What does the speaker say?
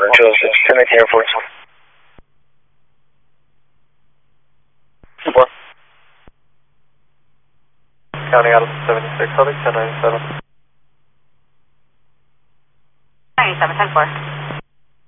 Jules, it's 1019 Air Force. 4. County out of 76, Southern 1097. 97, 10-4.